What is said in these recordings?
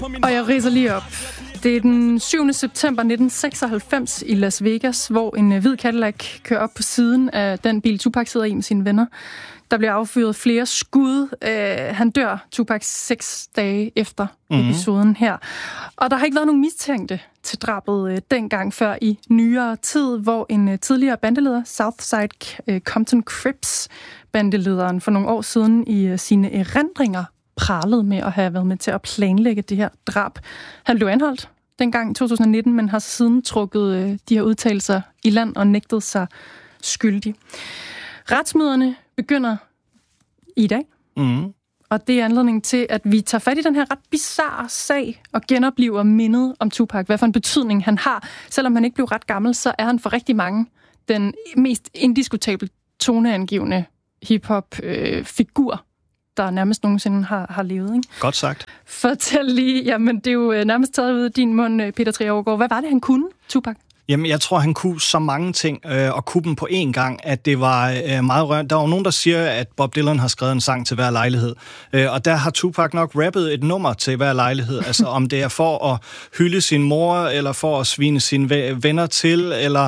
Og jeg ridser lige op. Det er den 7. september 1996 i Las Vegas, hvor en hvid Cadillac kører op på siden af den bil, Tupac sidder i med sine venner. Der bliver affyret flere skud. Han dør, Tupac, 6 dage efter episoden her. Og der har ikke været nogen mistænkte til drabet dengang før i nyere tid, hvor en tidligere bandeleder, Southside Compton Crips, bandelederen for nogle år siden i sine erindringer pralede med at have været med til at planlægge det her drab. Han blev anholdt dengang i 2019, men har siden trukket de her udtalelser i land og nægtet sig skyldig. Retsmøderne begynder i dag, og det er anledning til, at vi tager fat i den her ret bizarre sag og genoplever mindet om Tupac. Hvad for en betydning han har. Selvom han ikke blev ret gammel, så er han for rigtig mange den mest indiskutabelt toneangivende hip-hop-figur, der nærmest nogensinde har levet. Ikke? Godt sagt. Fortæl lige, jamen det er jo nærmest taget ud af din mund, Peter Trier. Hvad var det, han kunne, Tupac? Jamen, jeg tror, han kunne så mange ting, og kunne dem på én gang, at det var meget rørende. Der er jo nogen, der siger, at Bob Dylan har skrevet en sang til hver lejlighed, og der har Tupac nok rappet et nummer til hver lejlighed. Altså, om det er for at hylde sin mor, eller for at svine sine venner til, eller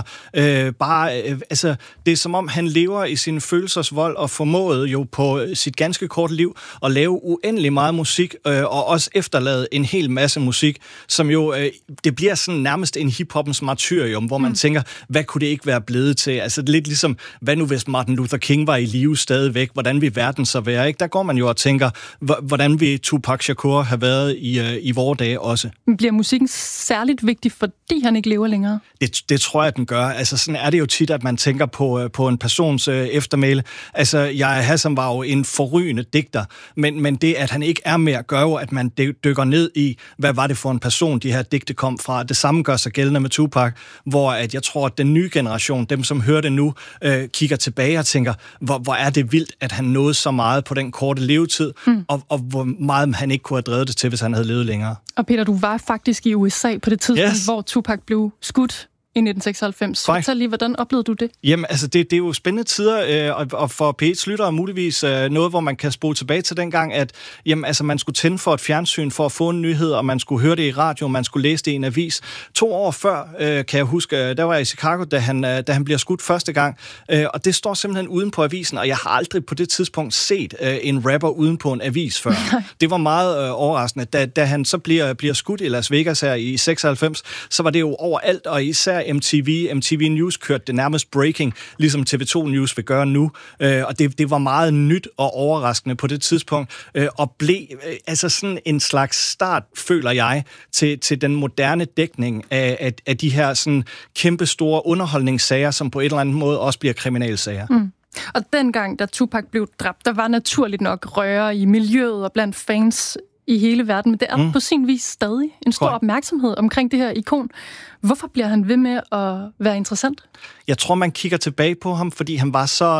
altså, det er som om, han lever i sin følelsesvold, og formåede jo på sit ganske korte liv at lave uendelig meget musik, og også efterlade en hel masse musik, som jo, det bliver sådan nærmest en hiphoppens martyrium, hvor man tænker, hvad kunne det ikke være blevet til? Altså det er lidt ligesom, hvad nu hvis Martin Luther King var i live stadigvæk? Hvordan vil verden så være? Ikke? Der går man jo og tænker, hvordan vil Tupac Shakur have været i vore dage også? Bliver musikken særligt vigtig, fordi han ikke lever længere? Det tror jeg, den gør. Altså sådan er det jo tit, at man tænker på en persons eftermæle. Altså, Yahya Hassan var jo en forrygende digter, men det, at han ikke er mere, gør jo, at man dykker ned i, hvad var det for en person, de her digte kom fra. Det samme gør sig gældende med Tupac, hvor at jeg tror, at den nye generation, dem som hører det nu, kigger tilbage og tænker, hvor er det vildt, at han nåede så meget på den korte levetid, og hvor meget han ikke kunne have drevet det til, hvis han havde levet længere. Og Peter, du var faktisk i USA på det tidspunkt, hvor Tupac blev skudt i 1996. Fortæl lige, hvordan oplevede du det? Jamen, altså, det er jo spændende tider, og for P1's lyttere muligvis noget, hvor man kan spole tilbage til dengang, at jamen, altså, man skulle tænde for et fjernsyn for at få en nyhed, og man skulle høre det i radio, man skulle læse det i en avis. 2 år før, kan jeg huske, der var jeg i Chicago, da han bliver skudt første gang, og det står simpelthen uden på avisen, og jeg har aldrig på det tidspunkt set en rapper uden på en avis før. Det var meget overraskende. Da han så bliver skudt i Las Vegas her i 96, så var det jo overalt, og især MTV News kørte det nærmest breaking, ligesom TV2 News vil gøre nu. Og det var meget nyt og overraskende på det tidspunkt, og blev altså sådan en slags start, føler jeg, til den moderne dækning af de her sådan kæmpe store underholdningssager, som på et eller andet måde også bliver kriminalsager. Og dengang, da Tupac blev dræbt, der var naturligt nok røre i miljøet og blandt fans i hele verden, men det er på sin vis stadig en stor opmærksomhed omkring det her ikon. Hvorfor bliver han ved med at være interessant? Jeg tror, man kigger tilbage på ham, fordi han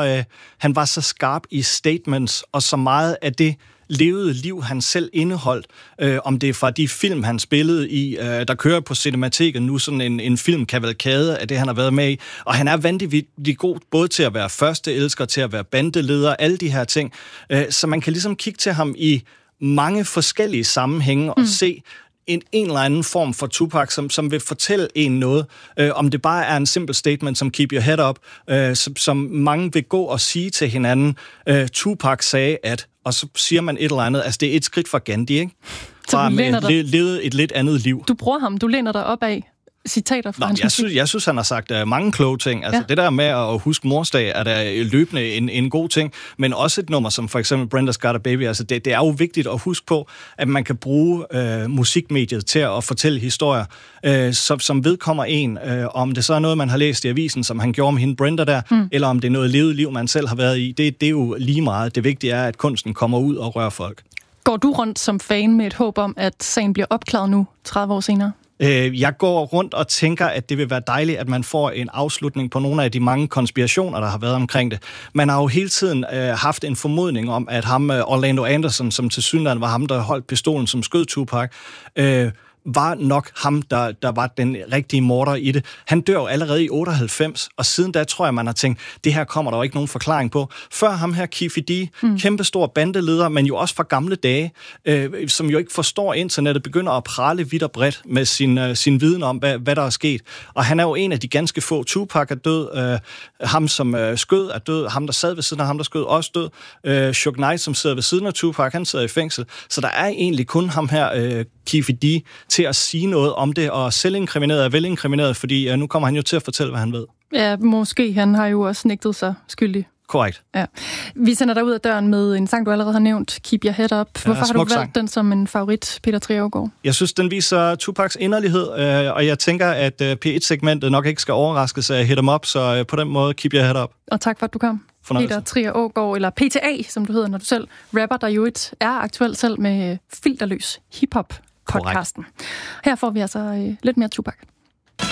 var så skarp i statements, og så meget af det levede liv, han selv indeholdt, om det er fra de film, han spillede i, der kører på Cinemateket nu, sådan en filmkavalkade af det, han har været med i, og han er vanvittigt god, både til at være første elsker, til at være bandeleder, alle de her ting, så man kan ligesom kigge til ham i mange forskellige sammenhænge og se en eller anden form for Tupac, som vil fortælle en noget. Om det bare er en simpel statement, som keep your head up, som mange vil gå og sige til hinanden. Tupac sagde, at, og så siger man et eller andet, altså det er et skridt fra Gandhi, ikke? Bare med levede et lidt andet liv. Du bruger ham, du læner dig op af citater fra hans musik. Jeg synes, han har sagt mange kloge ting. Altså, det der med at huske morsdag, er der løbende en god ting, men også et nummer som for eksempel Brenda's Got a Baby. Altså, det er jo vigtigt at huske på, at man kan bruge musikmediet til at fortælle historier, som vedkommer en. Om det så er noget, man har læst i avisen, som han gjorde med hende Brenda der, eller om det er noget levet liv, man selv har været i. Det er jo lige meget. Det vigtige er, at kunsten kommer ud og rører folk. Går du rundt som fan med et håb om, at sagen bliver opklaret nu, 30 år senere? Jeg går rundt og tænker, at det vil være dejligt, at man får en afslutning på nogle af de mange konspirationer, der har været omkring det. Man har jo hele tiden haft en formodning om, at ham, Orlando Anderson, som tilsyneladende var ham, der holdt pistolen, som skød Tupac, var nok ham, der var den rigtige morder i det. Han dør jo allerede i 98, og siden da tror jeg, man har tænkt, det her kommer der jo ikke nogen forklaring på. Før ham her, Keefe D, kæmpestor bandeleder, men jo også fra gamle dage, som jo ikke forstår internettet, begynder at prale vidt og bredt med sin viden om, hvad der er sket. Og han er jo en af de ganske få. Tupac er død, ham som skød er død, ham der sad ved siden af ham, der skød også død, Suge Knight, som sidder ved siden af Tupac, han sidder i fængsel. Så der er egentlig kun ham her, Keefe D, til at sige noget om det, og selvinkrimineret er velinkrimineret, fordi nu kommer han jo til at fortælle, hvad han ved. Ja, måske. Han har jo også nægtet sig skyldig. Korrekt. Ja. Vi sender dig ud af døren med en sang, du allerede har nævnt, Keep Your Head Up. Hvorfor har du valgt den som en favorit, Peter Trier-Aagaard? Jeg synes, den viser Tupacs inderlighed, og jeg tænker, at P1-segmentet nok ikke skal overraskes af Hit 'em Up, så på den måde, Keep Your Head Up. Og tak for, at du kom. Peter Trier-Aagaard, eller PTA, som du hedder, når du selv rapper, der jo er aktuelt selv med filterløs hiphop-podcasten. Her får vi altså lidt mere Tupac.